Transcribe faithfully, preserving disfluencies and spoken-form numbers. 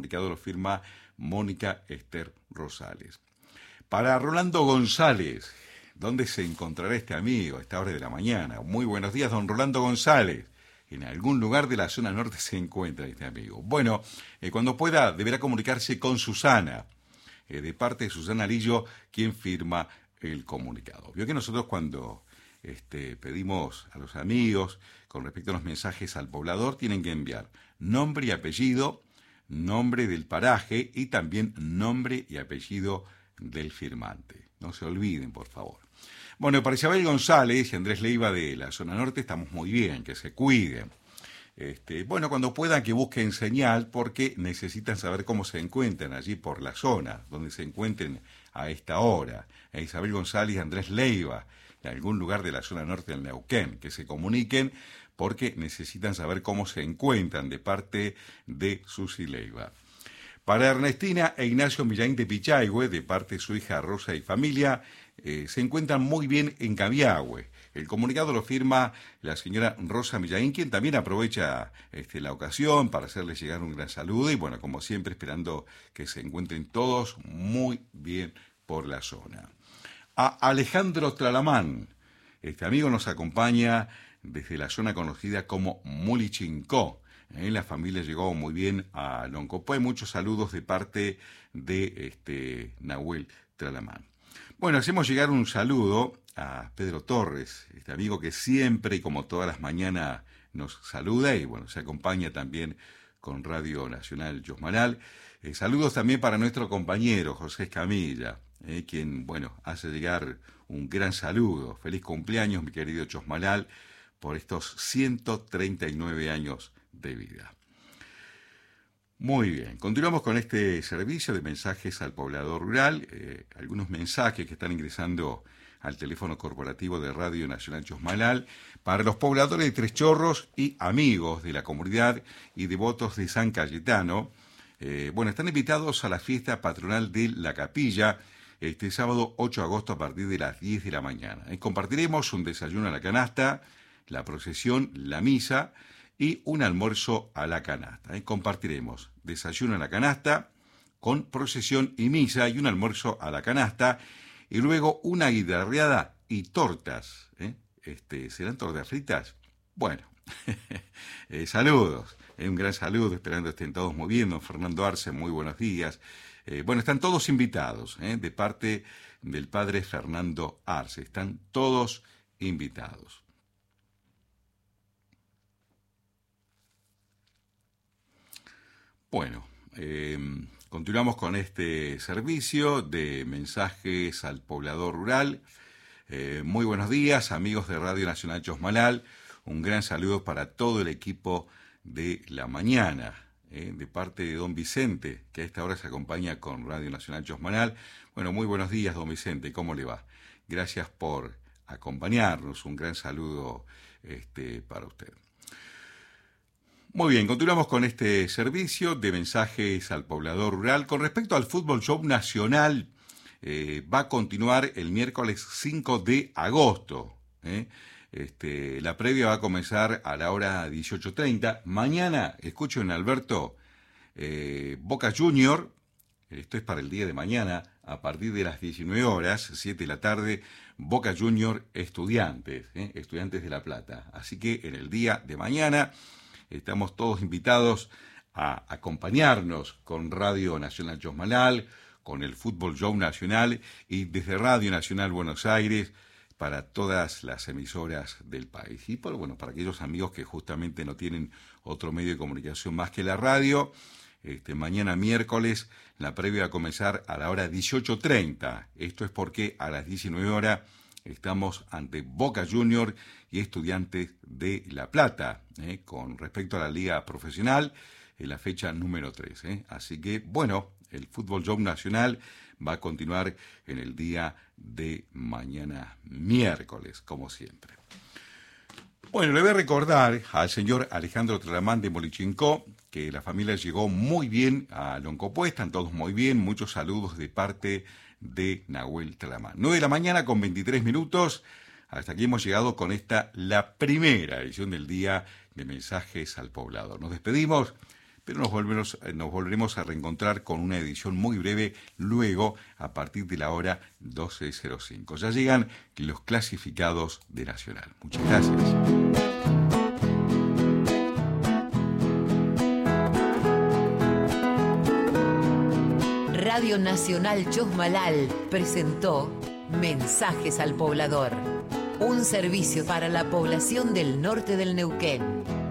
comunicado lo firma Mónica Esther Rosales. Para Rolando González, ¿dónde se encontrará este amigo a esta hora de la mañana? Muy buenos días, don Rolando González. En algún lugar de la zona norte se encuentra este amigo. Bueno, eh, cuando pueda deberá comunicarse con Susana, eh, de parte de Susana Lillo, quien firma el comunicado. Vio que nosotros cuando este, pedimos a los amigos con respecto a los mensajes al poblador, tienen que enviar nombre y apellido, nombre del paraje y también nombre y apellido del firmante. No se olviden, por favor. Bueno, para Isabel González y Andrés Leiva de la zona norte estamos muy bien, que se cuiden. Este, bueno, cuando puedan que busquen señal porque necesitan saber cómo se encuentran allí por la zona, donde se encuentren a esta hora. A Isabel González y Andrés Leiva, en algún lugar de la zona norte del Neuquén, que se comuniquen porque necesitan saber cómo se encuentran de parte de Susi Leiva. Para Ernestina e Ignacio Millaín de Pichahue, de parte de su hija Rosa y familia, eh, se encuentran muy bien en Cabiahue. El comunicado lo firma la señora Rosa Millaín, quien también aprovecha este, la ocasión para hacerles llegar un gran saludo y, bueno, como siempre, esperando que se encuentren todos muy bien por la zona. A Alejandro Tralamán, este amigo nos acompaña desde la zona conocida como Mulichincó. Eh, la familia llegó muy bien a Loncopué. Muchos saludos de parte de este, Nahuel Tralamán. Bueno, hacemos llegar un saludo a Pedro Torres, este amigo que siempre y como todas las mañanas nos saluda y bueno, se acompaña también con Radio Nacional Chosmalal. Eh, saludos también para nuestro compañero José Escamilla, eh, quien, bueno, hace llegar un gran saludo. Feliz cumpleaños, mi querido Chosmalal, por estos ciento treinta y nueve años de vida. Muy bien, continuamos con este servicio de mensajes al poblador rural. Eh, algunos mensajes que están ingresando al teléfono corporativo de Radio Nacional Chosmalal para los pobladores de Tres Chorros y amigos de la comunidad y devotos de San Cayetano. Eh, bueno, están invitados a la fiesta patronal de La Capilla este sábado ocho de agosto a partir de las diez de la mañana. Eh, compartiremos un desayuno a la canasta, la procesión, la misa y un almuerzo a la canasta. ¿eh? Compartiremos desayuno a la canasta con procesión y misa y un almuerzo a la canasta y luego una guitarreada y tortas. ¿eh? Este, ¿Serán tortas fritas? Bueno, eh, saludos, eh, un gran saludo, esperando estén todos muy bien. Don Fernando Arce, muy buenos días. Eh, bueno, están todos invitados, ¿eh? de parte del padre Fernando Arce, están todos invitados. Bueno, eh, continuamos con este servicio de mensajes al poblador rural. Eh, muy buenos días, amigos de Radio Nacional Chosmalal. Un gran saludo para todo el equipo de la mañana, eh, de parte de don Vicente, que a esta hora se acompaña con Radio Nacional Chosmalal. Bueno, muy buenos días, don Vicente, ¿cómo le va? Gracias por acompañarnos. Un gran saludo este, para usted. Muy bien, continuamos con este servicio de mensajes al poblador rural. Con respecto al Fútbol Show Nacional, eh, va a continuar el miércoles cinco de agosto. ¿eh? Este, la previa va a comenzar a la hora dieciocho treinta. Mañana, escuchen Alberto, eh, Boca Junior, esto es para el día de mañana, a partir de las diecinueve horas, siete de la tarde, Boca Junior Estudiantes, ¿eh? Estudiantes de La Plata. Así que en el día de mañana estamos todos invitados a acompañarnos con Radio Nacional Chosmalal, con el Fútbol Show Nacional y desde Radio Nacional Buenos Aires para todas las emisoras del país. Y por, bueno, para aquellos amigos que justamente no tienen otro medio de comunicación más que la radio, este, mañana miércoles la previa va a comenzar a la hora dieciocho treinta. Esto es porque a las diecinueve horas estamos ante Boca Junior y Estudiantes de La Plata, ¿eh? con respecto a la liga profesional, en la fecha número tres. ¿eh? Así que, bueno, el Fútbol Show Nacional va a continuar en el día de mañana miércoles, como siempre. Bueno, le voy a recordar al señor Alejandro Tralamán de Mulichincó que la familia llegó muy bien a Loncopué, están todos muy bien, muchos saludos de parte de Nahuel Tralamán. nueve de la mañana con veintitrés minutos, hasta aquí hemos llegado con esta, la primera edición del día de mensajes al poblador. Nos despedimos pero nos volveremos, nos volveremos a reencontrar con una edición muy breve luego a partir de la hora doce cero cinco. Ya llegan los clasificados de Nacional. Muchas gracias. Radio Nacional Chosmalal presentó Mensajes al Poblador, un servicio para la población del norte del Neuquén.